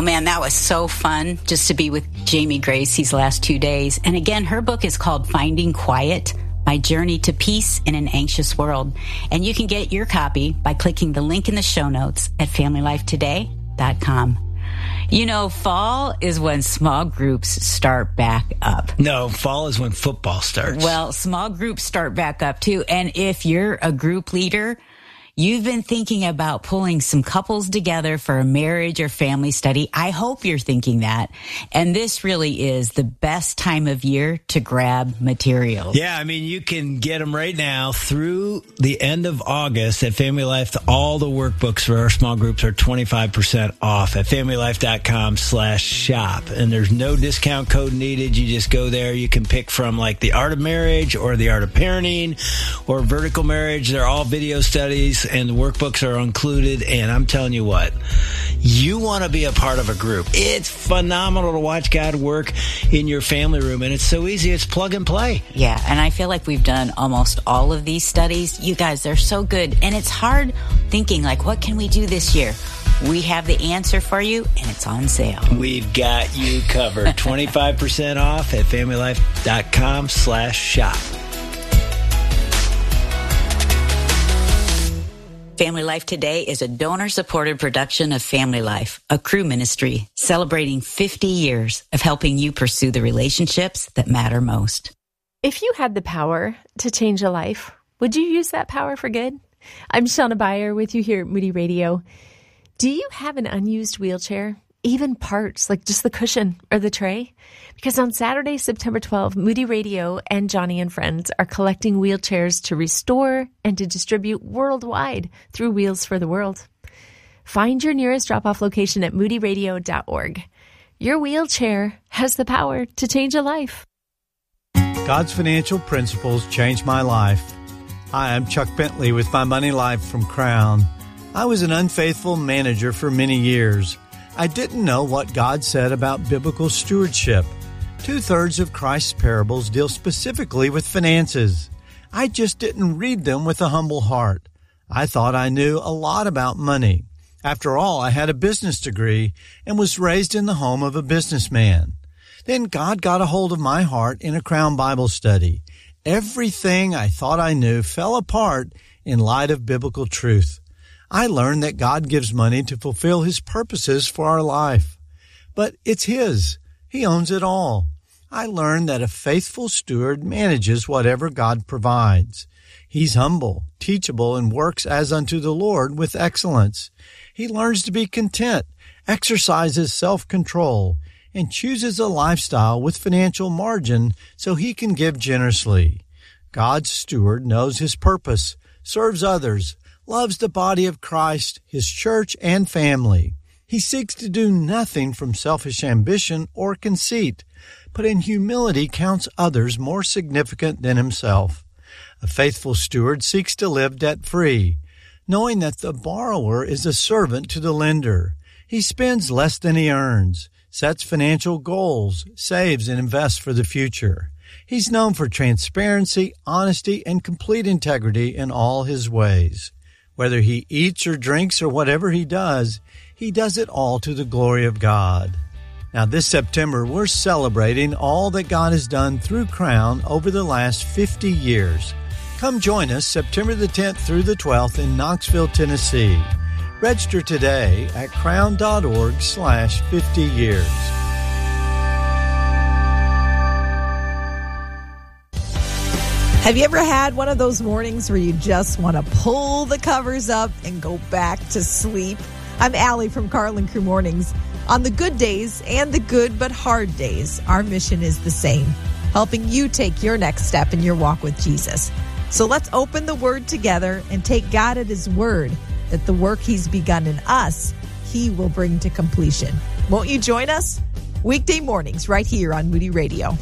Well, man, that was so fun just to be with Jamie Grace these last 2 days. And again, her book is called Finding Quiet, My Journey to Peace in an Anxious World. And you can get your copy by clicking the link in the show notes at FamilyLifeToday.com. You know, fall is when small groups start back up. No, fall is when football starts. Well, small groups start back up too. And if you're a group leader, you've been thinking about pulling some couples together for a marriage or family study. I hope you're thinking that. And this really is the best time of year to grab materials. Yeah, I mean, you can get them right now through the end of August at Family Life. All the workbooks for our small groups are 25% off at FamilyLife.com/shop. And there's no discount code needed. You just go there. You can pick from like the Art of Marriage or the Art of Parenting or Vertical Marriage. They're all video studies. And the workbooks are included. And I'm telling you what, you want to be a part of a group. It's phenomenal to watch God work in your family room. And it's so easy. It's plug and play. Yeah. And I feel like we've done almost all of these studies. You guys, they're so good. And it's hard thinking like, what can we do this year? We have the answer for you, and it's on sale. We've got you covered. 25% off at FamilyLife.com/shop. Family Life Today is a donor-supported production of Family Life, a crew ministry celebrating 50 years of helping you pursue the relationships that matter most. If you had the power to change a life, would you use that power for good? I'm Shauna Beyer with you here at Moody Radio. Do you have an unused wheelchair? Even parts like just the cushion or the tray? Because on Saturday, September 12th, Moody Radio and Johnny and Friends are collecting wheelchairs to restore and to distribute worldwide through Wheels for the World. Find your nearest drop-off location at moodyradio.org. Your wheelchair has the power to change a life. God's financial principles changed my life. Hi, I'm Chuck Bentley with My Money Life from Crown. I was an unfaithful manager for many years. I didn't know what God said about biblical stewardship. 2/3 of Christ's parables deal specifically with finances. I just didn't read them with a humble heart. I thought I knew a lot about money. After all, I had a business degree and was raised in the home of a businessman. Then God got a hold of my heart in a Crown Bible study. Everything I thought I knew fell apart in light of biblical truth. I learned that God gives money to fulfill His purposes for our life. But it's His. He owns it all. I learned that a faithful steward manages whatever God provides. He's humble, teachable, and works as unto the Lord with excellence. He learns to be content, exercises self-control, and chooses a lifestyle with financial margin so he can give generously. God's steward knows his purpose, serves others, loves the body of Christ, His church, and family. He seeks to do nothing from selfish ambition or conceit, but in humility counts others more significant than himself. A faithful steward seeks to live debt-free, knowing that the borrower is a servant to the lender. He spends less than he earns, sets financial goals, saves and invests for the future. He's known for transparency, honesty, and complete integrity in all his ways. Whether he eats or drinks or whatever he does it all to the glory of God. Now this September, we're celebrating all that God has done through Crown over the last 50 years. Come join us September the 10th through the 12th in Knoxville, Tennessee. Register today at crown.org/50 years. Have you ever had one of those mornings where you just want to pull the covers up and go back to sleep? I'm Allie from Carlin Crew Mornings. On the good days and the good but hard days, our mission is the same, helping you take your next step in your walk with Jesus. So let's open the Word together and take God at His word that the work He's begun in us, He will bring to completion. Won't you join us? Weekday mornings right here on Moody Radio.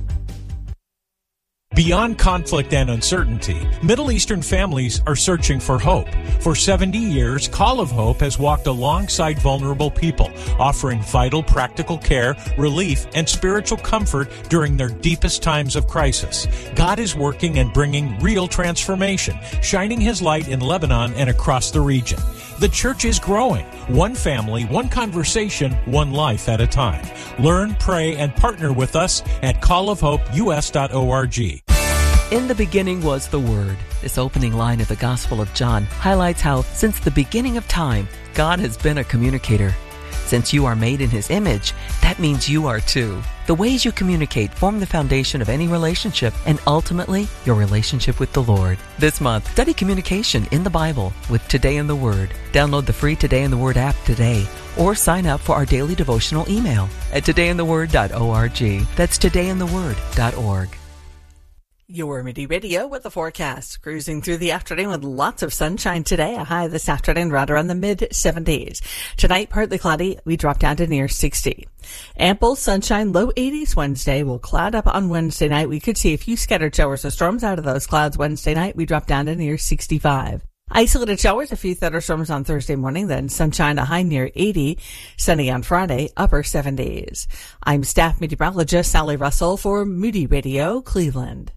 Beyond conflict and uncertainty, Middle Eastern families are searching for hope. For 70 years, Call of Hope has walked alongside vulnerable people, offering vital practical care, relief, and spiritual comfort during their deepest times of crisis. God is working and bringing real transformation, shining His light in Lebanon and across the region. The church is growing, one family, one conversation, one life at a time. Learn, pray, and partner with us at callofhopeus.org. In the beginning was the Word. This opening line of the Gospel of John highlights how, since the beginning of time, God has been a communicator. Since you are made in His image, that means you are too. The ways you communicate form the foundation of any relationship and ultimately your relationship with the Lord. This month, study communication in the Bible with Today in the Word. Download the free Today in the Word app today or sign up for our daily devotional email at todayintheword.org. That's todayintheword.org. Your Moody Radio with the forecast. Cruising through the afternoon with lots of sunshine today. A high this afternoon right around the mid-70s. Tonight, partly cloudy. We drop down to near 60. Ample sunshine, low 80s Wednesday. We'll cloud up on Wednesday night. We could see a few scattered showers or storms out of those clouds Wednesday night. We drop down to near 65. Isolated showers, a few thunderstorms on Thursday morning, then sunshine, a high near 80. Sunny on Friday, upper 70s. I'm staff meteorologist Sally Russell for Moody Radio, Cleveland.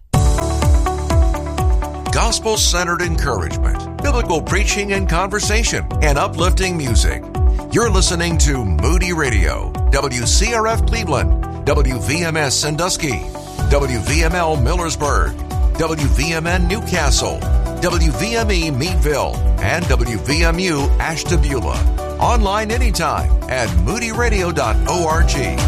Gospel-centered encouragement, biblical preaching and conversation, and uplifting music. You're listening to Moody Radio, WCRF Cleveland, WVMS Sandusky, WVML Millersburg, WVMN Newcastle, WVME Meadville, and WVMU Ashtabula. Online anytime at moodyradio.org.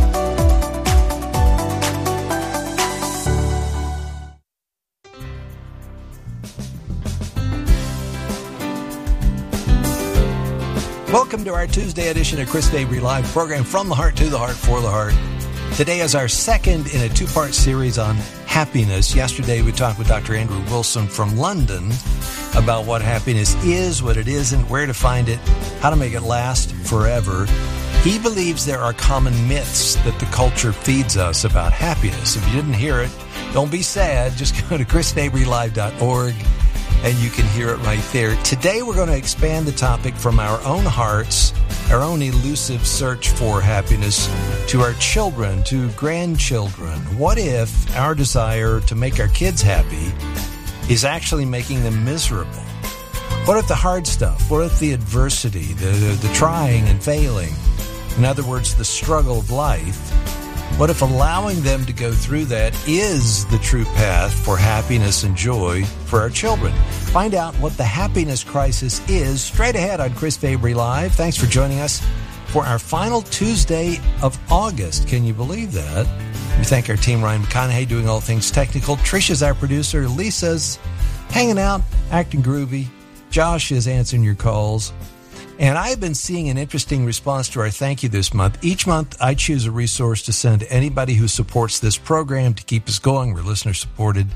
Welcome to our Tuesday edition of Chris Fabry Live program, From the Heart to the Heart for the Heart. Today is our second in a two-part series on happiness. Yesterday we talked with Dr. Andrew Wilson from London about what happiness is, what it isn't, where to find it, how to make it last forever. He believes there are common myths that the culture feeds us about happiness. If you didn't hear it, don't be sad. Just go to chrisfabrylive.org. and you can hear it right there. Today we're going to expand the topic from our own hearts, our own elusive search for happiness, to our children, to grandchildren. What if our desire to make our kids happy is actually making them miserable? What if the hard stuff, what if the adversity, the trying and failing, in other words, the struggle of life, what if allowing them to go through that is the true path for happiness and joy for our children? Find out what the happiness crisis is straight ahead on Chris Fabry Live. Thanks for joining us for our final Tuesday of August. Can you believe that? We thank our team, Ryan McConaughey, doing all things technical. Trisha's our producer. Lisa's hanging out, acting groovy. Josh is answering your calls. And I've been seeing an interesting response to our thank you this month. Each month, I choose a resource to send to anybody who supports this program to keep us going. We're listener-supported.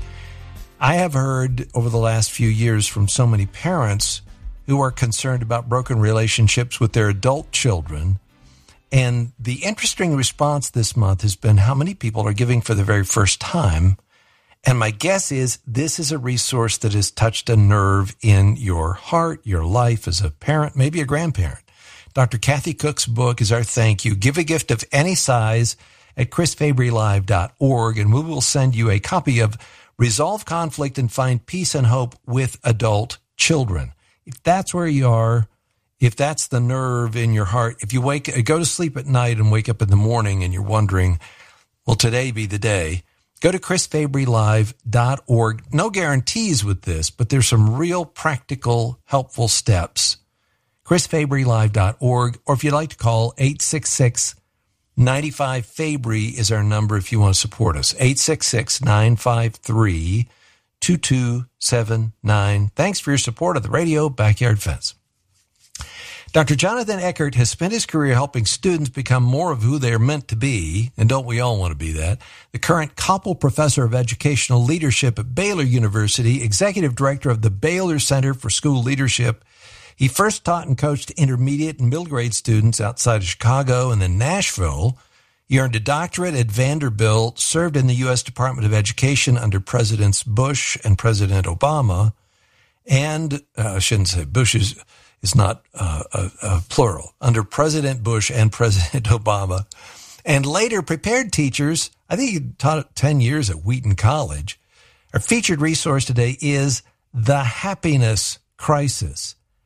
I have heard over the last few years from so many parents who are concerned about broken relationships with their adult children. And the interesting response this month has been how many people are giving for the very first time. And my guess is this is a resource that has touched a nerve in your heart, your life as a parent, maybe a grandparent. Dr. Kathy Cook's book is our thank you. Give a gift of any size at chrisfabrylive.org, and we will send you a copy of Resolve Conflict and Find Peace and Hope with Adult Children. If that's where you are, if that's the nerve in your heart, if you go to sleep at night and wake up in the morning and you're wondering, will today be the day? Go to chrisfabrylive.org. No guarantees with this, but there's some real practical, helpful steps. chrisfabrylive.org, or if you'd like to call, 866-95-FABRY is our number if you want to support us. 866-953-2279. Thanks for your support of the Radio Backyard Fence. Dr. Jonathan Eckert has spent his career helping students become more of who they are meant to be, and don't we all want to be that? The current Koppel Professor of Educational Leadership at Baylor University, Executive Director of the Baylor Center for School Leadership. He first taught and coached intermediate and middle grade students outside of Chicago and then Nashville. He earned a doctorate at Vanderbilt, served in the U.S. Department of Education under Presidents Bush and President Obama, and I shouldn't say Bush is not a plural, under President Bush and President Obama, and later prepared teachers. I think he taught 10 years at Wheaton College. Our featured resource today is The Happiness Crisis,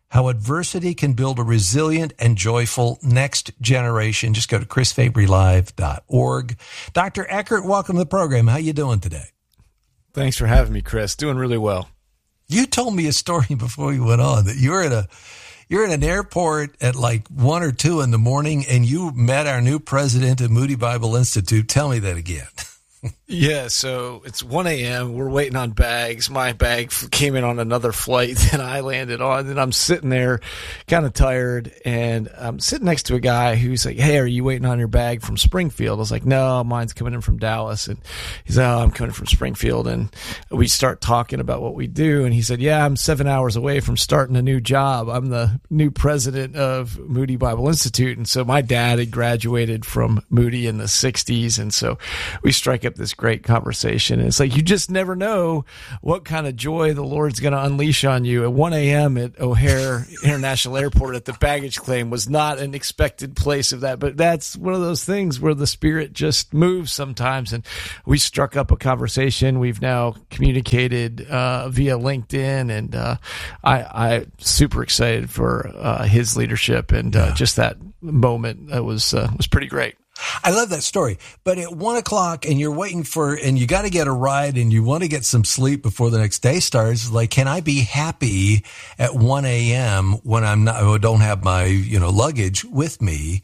How adversity can build a resilient and joyful next generation. Just go to chrisfabrylive.org. Dr. Eckert, welcome to the program. How you doing today? Thanks for having me, Chris. Doing really well. You told me a story before you went on that you're in an airport at like 1 or 2 in the morning and you met our new president at Moody Bible Institute. Tell me that again. Yeah, so it's 1 a.m. We're waiting on bags. My bag came in on another flight than I landed on, and I'm sitting there kind of tired, and I'm sitting next to a guy who's like, hey, are you waiting on your bag from Springfield? I was like, no, mine's coming in from Dallas. And he's like, oh, I'm coming from Springfield. And we start talking about what we do, and he said, yeah, I'm 7 hours away from starting a new job. I'm the new president of Moody Bible Institute. And so my dad had graduated from Moody in the 60s, and so we strike up this great conversation. And it's like, you just never know what kind of joy the Lord's going to unleash on you. At 1 a.m. at O'Hare International Airport at the baggage claim was not an expected place of that, but that's one of those things where the Spirit just moves sometimes. And we struck up a conversation. We've now communicated via LinkedIn, and I'm super excited for his leadership and just that moment. That was pretty great. I love that story. But at 1 o'clock and you're waiting and you got to get a ride and you want to get some sleep before the next day starts. Like, can I be happy at 1 a.m. when I don't have my, luggage with me?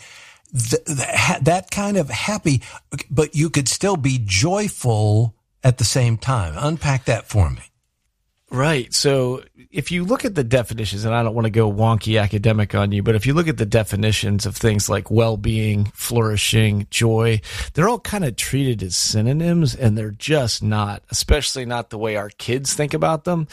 That kind of happy, but you could still be joyful at the same time. Unpack that for me. Right. So if you look at the definitions, and I don't want to go wonky academic on you, but if you look at the definitions of things like well-being, flourishing, joy, they're all kind of treated as synonyms, and they're just not, especially not the way our kids think about them.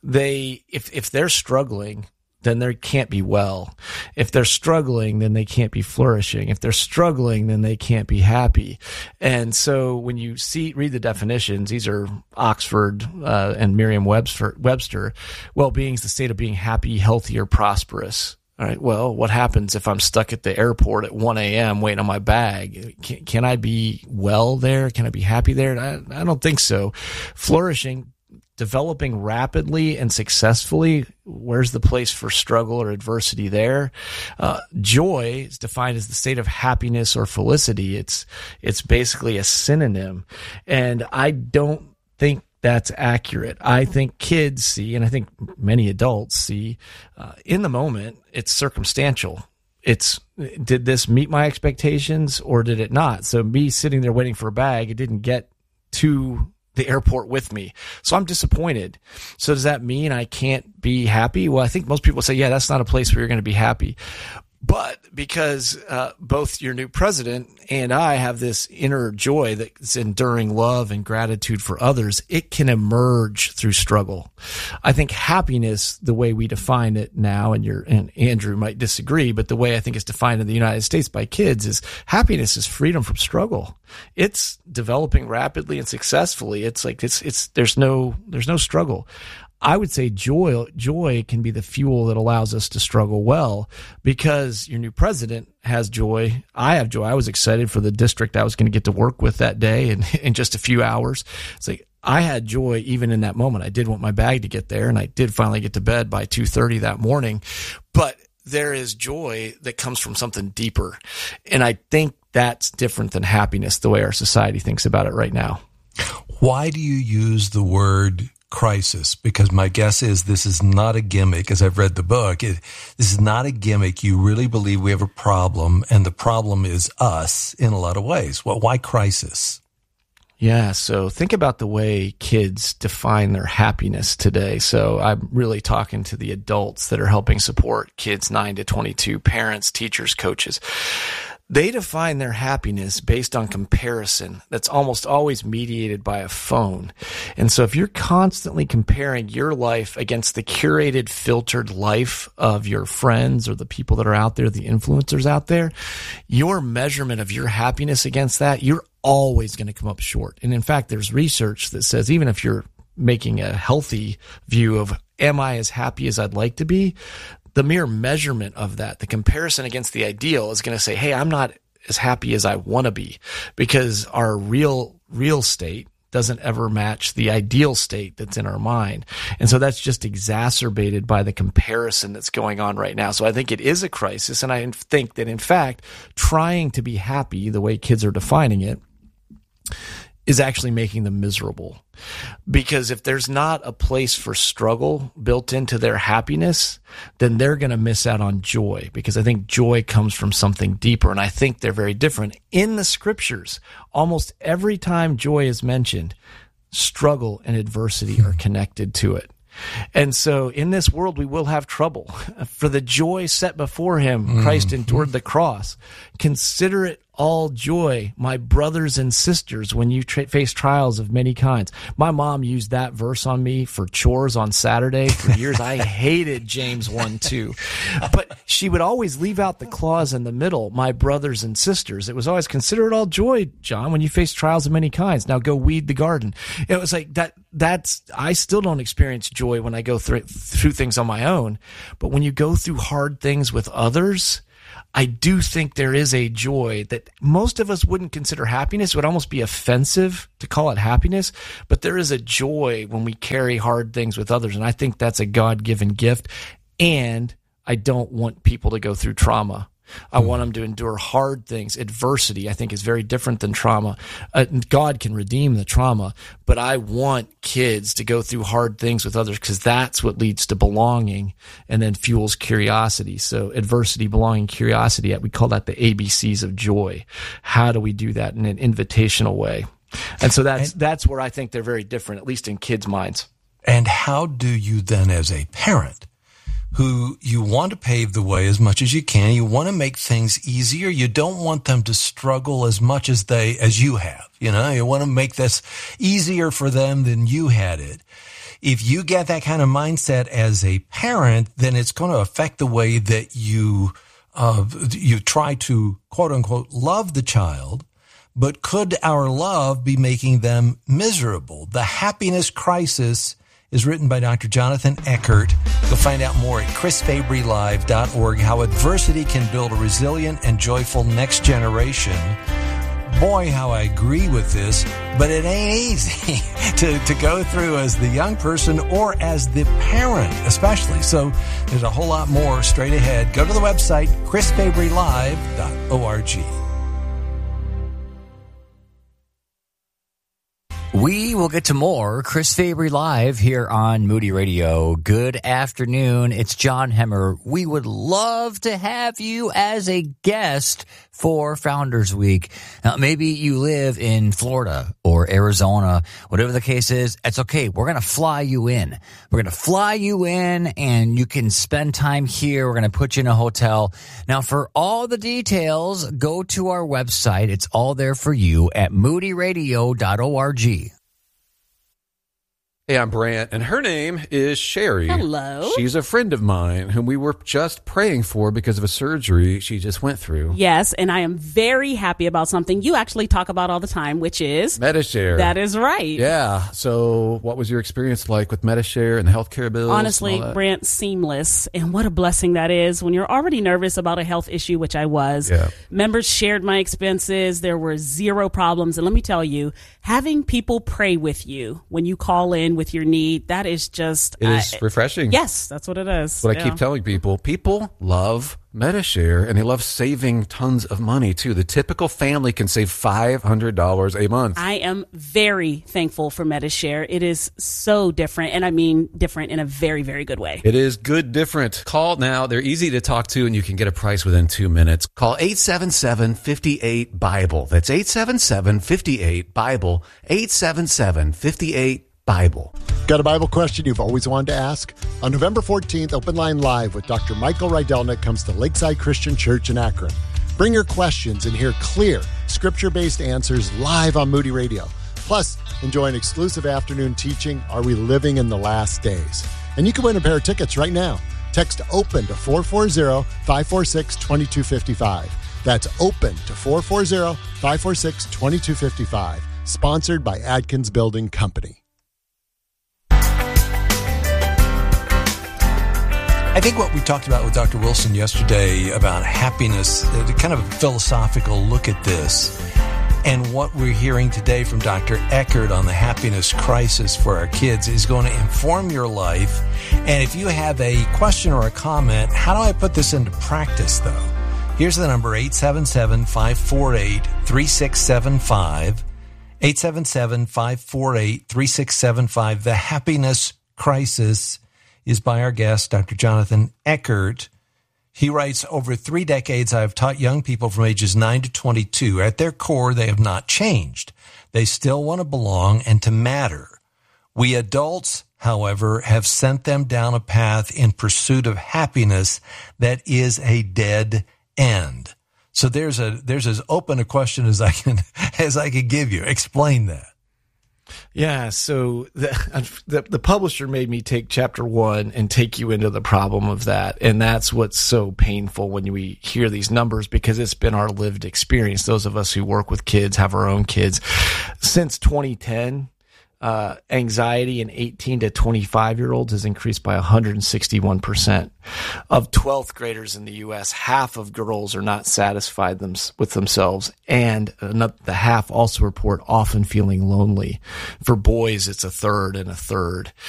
If they're struggling, then they can't be well. If they're struggling, then they can't be flourishing. If they're struggling, then they can't be happy. And so when you read the definitions, these are Oxford and Merriam-Webster. Well-being is the state of being happy, healthy, or prosperous. All right, well, what happens if I'm stuck at the airport at 1 a.m. waiting on my bag? Can I be well there? Can I be happy there? I don't think so. Flourishing, developing rapidly and successfully, where's the place for struggle or adversity there? Joy is defined as the state of happiness or felicity. It's basically a synonym. And I don't think that's accurate. I think kids see, and I think many adults see, in the moment, it's circumstantial. Did this meet my expectations or did it not? So me sitting there waiting for a bag, it didn't get to the airport with me. So I'm disappointed. So does that mean I can't be happy? Well, I think most people say, yeah, that's not a place where you're going to be happy. But because both your new president and I have this inner joy that's enduring love and gratitude for others, it can emerge through struggle. I think happiness, the way we define it now, and Andrew might disagree, but the way I think it's defined in the United States by kids is happiness is freedom from struggle. It's developing rapidly and successfully. It's like there's no struggle. I would say joy can be the fuel that allows us to struggle well, because your new president has joy. I have joy. I was excited for the district I was going to get to work with that day and in just a few hours. It's like I had joy even in that moment. I did want my bag to get there, and I did finally get to bed by 2:30 that morning. But there is joy that comes from something deeper. And I think that's different than happiness, the way our society thinks about it right now. Why do you use the word crisis? Because my guess is this is not a gimmick. As I've read the book, this is not a gimmick. You really believe we have a problem, and the problem is us in a lot of ways. Well, why crisis? Yeah, so think about the way kids define their happiness today. So I'm really talking to the adults that are helping support kids 9 to 22, parents, teachers, coaches. They define their happiness based on comparison that's almost always mediated by a phone. And so if you're constantly comparing your life against the curated, filtered life of your friends or the people that are out there, the influencers out there, your measurement of your happiness against that, you're always going to come up short. And in fact, there's research that says even if you're making a healthy view of, am I as happy as I'd like to be? The mere measurement of that, the comparison against the ideal, is going to say, hey, I'm not as happy as I want to be, because our real state, doesn't ever match the ideal state that's in our mind. And so that's just exacerbated by the comparison that's going on right now. So I think it is a crisis. And I think that, in fact, trying to be happy, the way kids are defining it, is actually making them miserable. Because if there's not a place for struggle built into their happiness, then they're going to miss out on joy, because I think joy comes from something deeper. And I think they're very different. In the scriptures, almost every time joy is mentioned, struggle and adversity are connected to it. And so in this world, we will have trouble. For the joy set before him, Christ endured the cross. Consider it all joy, my brothers and sisters, when you face trials of many kinds. My mom used that verse on me for chores on Saturday for years. I hated James 1:2. But she would always leave out the clause in the middle, my brothers and sisters. It was always, consider it all joy, John, when you face trials of many kinds. Now go weed the garden. It was like that's I still don't experience joy when I go through things on my own. But when you go through hard things with others, I do think there is a joy that most of us wouldn't consider happiness. It would almost be offensive to call it happiness, but there is a joy when we carry hard things with others. And I think that's a God-given gift. And I don't want people to go through trauma. I want them to endure hard things. Adversity, I think, is very different than trauma. God can redeem the trauma, but I want kids to go through hard things with others, because that's what leads to belonging and then fuels curiosity. So adversity, belonging, curiosity, we call that the ABCs of joy. How do we do that in an invitational way? And so that's where I think they're very different, at least in kids' minds. And how do you then, as a parent, who you want to pave the way as much as you can, you want to make things easier, you don't want them to struggle as much as you have, you want to make this easier for them than you had it. If you get that kind of mindset as a parent, then it's going to affect the way that you try to, quote unquote, love the child. But could our love be making them miserable? The Happiness Crisis is written by Dr. Jonathan Eckert. You'll find out more at chrisfabrylive.org, how adversity can build a resilient and joyful next generation. Boy, how I agree with this, but it ain't easy to go through as the young person or as the parent, especially. So there's a whole lot more straight ahead. Go to the website, chrisfabrylive.org. We will get to more Chris Fabry Live here on Moody Radio. Good afternoon. It's John Hemmer. We would love to have you as a guest for Founders Week. Now, maybe you live in Florida or Arizona, whatever the case is, it's okay. We're going to fly you in. We're going to fly you in and you can spend time here. We're going to put you in a hotel. Now, for all the details, go to our website. It's all there for you at moodyradio.org. Hey, I'm Brant, and her name is Sherry. Hello. She's a friend of mine whom we were just praying for because of a surgery she just went through. Yes, and I am very happy about something you actually talk about all the time, which is Medi-Share. That is right. Yeah. So what was your experience like with Medi-Share and the healthcare bills? Honestly, Brant, seamless. And what a blessing that is when you're already nervous about a health issue, which I was. Yeah. Members shared my expenses. There were zero problems. And let me tell you, having people pray with you when you call in with your need, that is just... It is refreshing. Yes, that's what it is. What I keep telling people. People love Medi-Share, and they love saving tons of money, too. The typical family can save $500 a month. I am very thankful for Medi-Share. It is so different, and I mean different in a very, very good way. It is good different. Call now. They're easy to talk to, and you can get a price within 2 minutes. Call 877-58-BIBLE. That's 877-58-BIBLE. 877-58-BIBLE. Got a Bible question you've always wanted to ask? On November 14th, Open Line Live with Dr. Michael Rydelnik comes to Lakeside Christian Church in Akron. Bring your questions and hear clear, scripture-based answers live on Moody Radio. Plus, enjoy an exclusive afternoon teaching, Are We Living in the Last Days? And you can win a pair of tickets right now. Text OPEN to 440-546-2255. That's OPEN to 440-546-2255. Sponsored by Adkins Building Company. I think what we talked about with Dr. Wilson yesterday about happiness, kind of a philosophical look at this. And what we're hearing today from Dr. Eckert on the happiness crisis for our kids is going to inform your life. And if you have a question or a comment, how do I put this into practice, though? Here's the number, 877-548-3675. 877-548-3675. The happiness crisis is by our guest, Dr. Jonathan Eckert. He writes, over 3 decades, I have taught young people from ages 9 to 22. At their core, they have not changed. They still want to belong and to matter. We adults, however, have sent them down a path in pursuit of happiness that is a dead end. So there's as open a question as I can give you. Explain that. Yeah, so the publisher made me take chapter 1 and take you into the problem of that. And that's what's so painful when we hear these numbers, because it's been our lived experience. Those of us who work with kids, have our own kids. Since 2010, anxiety in 18 to 25-year-olds has increased by 161%. Of 12th graders in the U.S., half of girls are not satisfied with themselves, and the half also report often feeling lonely. For boys, it's a third and a third.